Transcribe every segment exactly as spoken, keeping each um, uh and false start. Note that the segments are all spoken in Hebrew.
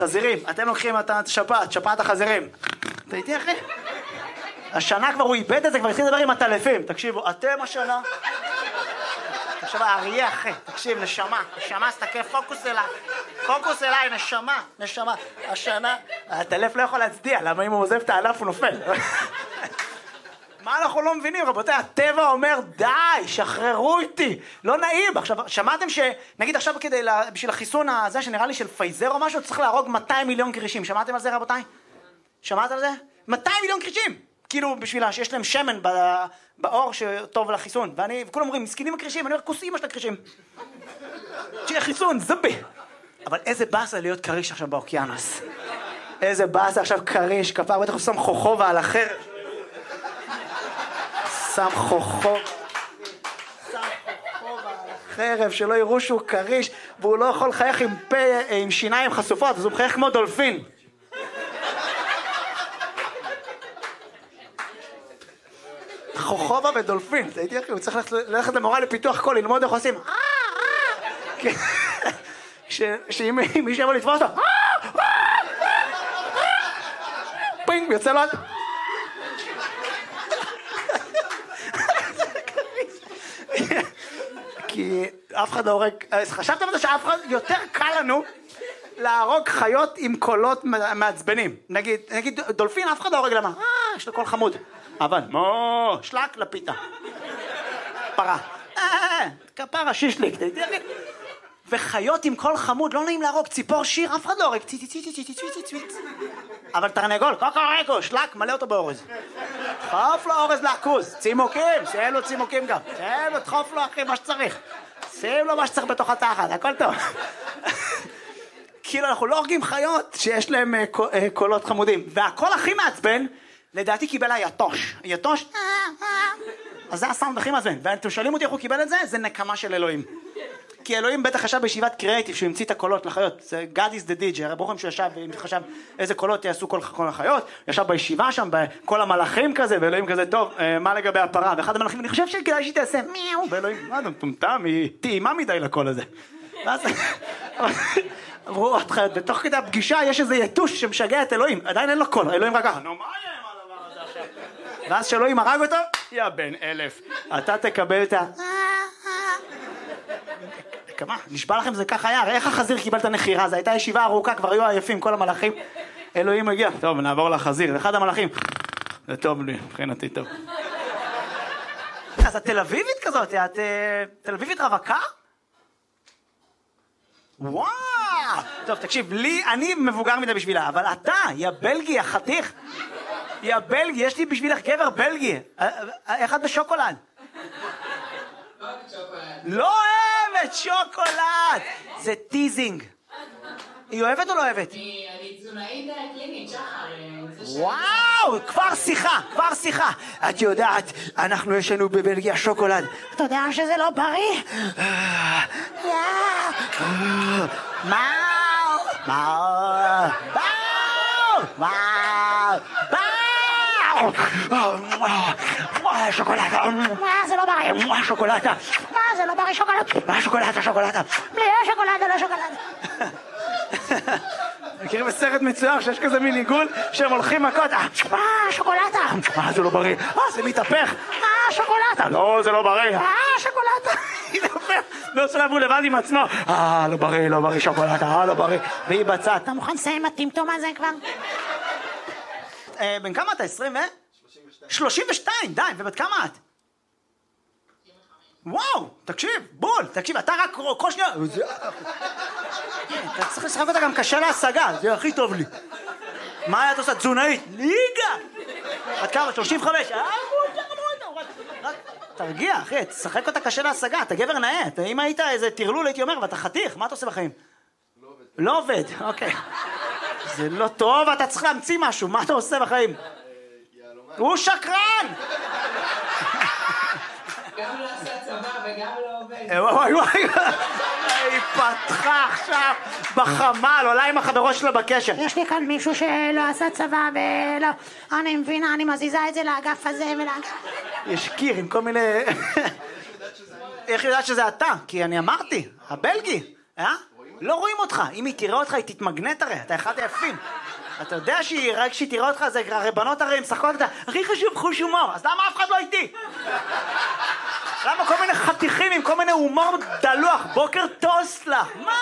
חזירים, אתם לוקחים את השפעת, שפעת החזירים. אתה איתי אחי? השנה כבר הוא איבד את זה, כבר התחיל לדבר עם הטלפים. תקשיבו, אתם השנה... עכשיו האריה אחי, תקשיב, נשמה, נשמה, תסתכל, פוקוס אליי, פוקוס אליי, נשמה, נשמה. השנה, הטלף לא יכול להצדיע, למה אם הוא עוזב את הענף הוא נופל. מה אנחנו לא מבינים, רבותיי? הטבע אומר, די, שחררו איתי, לא נעים. עכשיו, שמעתם שנגיד עכשיו כדי, בשביל החיסון הזה, שנראה לי של פייזר או משהו, צריך להרוג מאתיים מיליון קרישים. שמעתם על זה, רבותיי? שמעת על זה? מאתיים מיליון קרישים! כאילו, בשבילה שיש להם שמן באור שטוב לחיסון. ואני, וכולם אומרים, מסכנים הקרישים, אני אומר, כוס אמא של הקרישים. שיהיה חיסון, זבי. אבל איזה באסה להיות קריש עכשיו באוקיינוס. איזה באסה עכשיו קריש, כפר, בטח הוא שם חוכובה על החרב. שם חוכוב, שם חוכוב על החרב, שלא יראו שהוא קריש, והוא לא יכול לחייך עם פה, עם שיניים חשופות, אז הוא מחייך כמו דולפין. חוכובה ודולפין, זה הייתי אחי, הוא צריך ללכת למורה לפיתוח קול, ללמוד איך עושים. שאם מישהו יבוא לתפוס אותו, פינג, יוצא לו... כי אף אחד לא הורג, חשבתם על זה שאף אחד, יותר קל לנו להרוג חיות עם קולות מעצבנים. נגיד, נגיד דולפין, אף אחד לא הורג, למה? אה, יש לו קול חמוד. אבל, מו, שלק לפיתה. פרה. אה, כפרה, שישליק. וחיות עם קול חמוד, לא נעים להרוג, ציפור שיר, אף אחד לא הורג. ציצי ציצי ציצי ציצי ציצי. אבל תרנגול, קוקוריקו, שלק, מלא אותו באורז. דחוף לו אורז לעכוז, צימוקים, שיהיה לו צימוקים גם. שיהיה לו, דחוף לו אחי מה שצריך. שים לו מה שצריך בתוך התחת, הכל טוב. כאילו אנחנו לא הורגים חיות שיש להם קולות חמודים. והקול הכי מעצבן, לדעתי קיבל היתוש. היתוש, אז זה הסאונד הכי מעצבן. ואתם שואלים אותי איך הוא קיבל את זה, זה נקמה של אלוהים. כי אלוהים בטח חשב בישיבת קריאטיב שהוא המציא את הקולות לחיות. זה God is the D J, הרב רוחם שהוא ישב וחשב איזה קולות יעשו כל, כל החיות. ישב בישיבה שם, בכל המלאכים כזה, ואלוהים כזה, טוב, מה לגבי הפרה? ואחד המלאכים, אני חושב שכדאי שהיא תעשה מיהו, ואלוהים, מה זה מטומטם, היא טעימה מדי לקול הזה. ואז אמרו עוד חיות, בתוך כדי הפגישה יש איזה יתוש שמשגע את אלוהים, עדיין אין לו קול, אלוהים רק ככה, נו מה יהיה עם הדבר הזה עכשיו? ואז שאלוהים הרג אותו, יא בן אלף, אתה תקבל את ה... כמה? נשבע לכם זה ככה היה, איך החזיר קיבל את הנחירה? זו הייתה ישיבה ארוכה, כבר היו עייפים כל המלאכים. אלוהים מגיע, טוב נעבור לחזיר, אחד המלאכים, זה טוב לי, מבחינתי טוב. אז את תל אביבית כזאת, את תל אביבית רווקה? וואו! טוב תקשיב, לי, אני מבוגר מדי בשבילה, אבל אתה, יא בלגי, החתיך, יא בלגי, יש לי בשבילך גבר בלגי, איך את בשוקולד? לא אוהבת שוקולד, זה טיזינג. היא אוהבת או לא אוהבת? אני תזונאית קלינית, שחר. וואו, כבר שיחה, כבר שיחה. את יודעת, אנחנו יש לנו בבלגיה שוקולד. אתה יודע שזה לא בריא? מאו, מאו, מאו, מאו, שוקולדה, זה לא בריא, שוקולדה, זה לא בריא, שוקולדה, שוקולדה, שוקולדה, בלי שוקולדה, לא שוקולדה. מכירים בסרט מצויר שיש כזה מין עיגול שהם הולכים מכות, אה, שוקולדה, אה, זה לא בריא, אה, זה מתהפך, אה, שוקולדה, לא, זה לא בריא, אה, שוקולדה, מתהפך, ועושה לעבור לבד עם עצמו, אה, לא בריא, לא בריא, שוקולדה, אה, לא בריא, והיא בצד, אתה מוכן לסיים הטמטום הזה כבר? בן כמה אתה? עשרים ו? שלושים ושתיים, די, ובת כמה את? וואו, תקשיב, בול, תקשיב, אתה רק כל שנייה, אתה צריך לשחק אותה גם קשה להשגה, זה הכי טוב לי. מה את עושה? תזונאית? ליגה! בת כמה? שלושים וחמש? רק תרגיע, אחי, תשחק אותה קשה להשגה, אתה גבר נאה, אם היית איזה תרלול הייתי אומר, ואתה חתיך, מה אתה עושה בחיים? לא עובד, אוקיי. זה לא טוב, אתה צריך להמציא משהו, מה אתה עושה בחיים? הוא שקרן! גם לא עשה צבא וגם לא עובד. וואי וואי, היא פתחה עכשיו בחמל, עולה עם החברות שלה בקשר. יש לי כאן מישהו שלא עשה צבא ולא, אני מבינה, אני מזיזה את זה לאגף הזה ולאגף. יש קיר עם כל מיני... איך יודעת שזה אתה? כי אני אמרתי, הבלגי, אה? לא רואים אותך. אם היא תראה אותך, היא תתמגנט הרי. אתה אחד היפים. אתה יודע שהיא, רק כשהיא תראה אותך, זה הרי בנות הרי, הם משחקות אותה, הכי חשוב חוש הומור. אז למה אף אחד לא איתי? למה כל מיני חתיכים עם כל מיני הומור דלוח? בוקר טוסט לך. מה?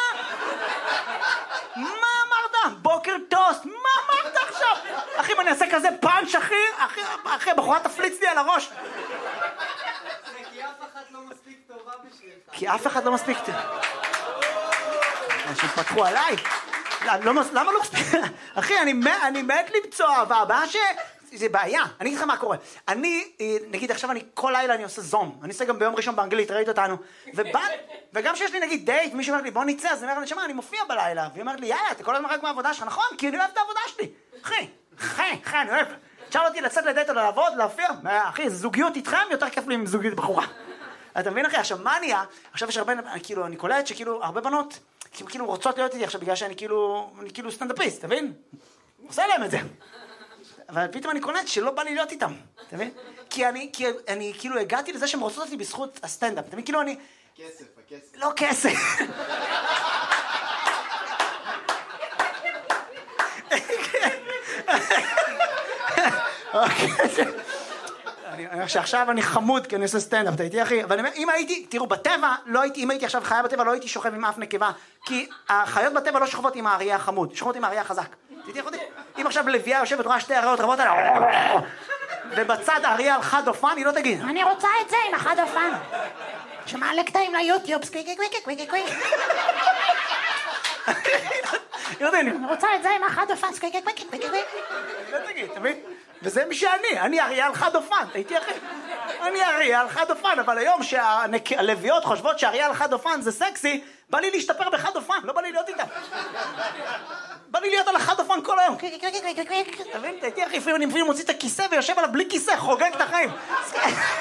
מה אמרת? בוקר טוסט. מה אמרת עכשיו? אחי, אם אני אעשה כזה פאנץ', אחי, אחי, אחי, בחורה תפליץ לי על הראש. כי אף אחד לא מספיק טובה בשבילך. כי אף אחד לא מספיק טוב. אנשים פתחו עליי. למה לא מספיק? אחי, אני מת למצוא אהבה. הבעיה ש... זה בעיה. אני אגיד לך מה קורה. אני, נגיד עכשיו אני כל לילה אני עושה זום. אני עושה גם ביום ראשון באנגלית, ראית אותנו. וגם שיש לי נגיד דייט, מישהו אומר לי בוא נצא, אז אני אומר לי, שמה, אני מופיע בלילה. והיא אומרת לי, יאללה, אתה כל הזמן רק מהעבודה שלך. נכון, כי אני אוהב את העבודה שלי. אחי, אחי, אחי, אני אוהב. תשאל אותי לצאת לדייט או לעבוד, להופיע. אחי, זוגיות איתכם יותר כיף לי עם זוגיות בחורה. אתה מבין אחי? עכשיו מה נהיה? עכשיו יש הרבה, כאילו, אני קולט שכאילו הרבה בנות כאילו רוצות להיות איתי עכשיו בגלל שאני כאילו, אני כאילו סטנדאפיסט, אתה מבין? עושה להם את זה. אבל פתאום אני קולט שלא בא לי להיות איתם, אתה מבין? כי אני, כי אני כאילו הגעתי לזה שהם רוצות אותי בזכות הסטנדאפ, אתה מבין? כאילו אני... כסף, הכסף. לא כסף. אני אומר שעכשיו אני חמוד כי אני עושה סטנדאפ, אתה איתי אחי? אבל אני אומר, אם הייתי, תראו, בטבע, לא הייתי, אם הייתי עכשיו חיה בטבע, לא הייתי שוכב עם אף נקבה, כי החיות בטבע לא שוכבות עם האריה החמוד, שוכבות עם האריה החזק. תיתי אחותי? אם עכשיו לביאה יושבת, רואה שתי אריות רבות עליה, ובצד אריה על חד אופן, היא לא תגיד, אני רוצה את זה עם החד אופן. שמעלה קטעים ליוטיוב, סקוויקי קוויקי קוויקי קוויקי. אני רוצה את זה עם החד אופן, סקוויקי קוויקי קוויקי קוויקי. לא תגיד, אתה מבין? וזה מי שאני, אני אריה על חד אופן, הייתי אחי. אני אריה על חד אופן, אבל היום שהלוויות חושבות שאריה על חד אופן זה סקסי, בא לי להשתפר בחד אופן, לא בא לי להיות איתם. בא לי להיות על החד אופן כל היום. אתה מבין? הייתי אחי, לפעמים אני מוציא את הכיסא ויושב עליו בלי כיסא, חוגג את החיים.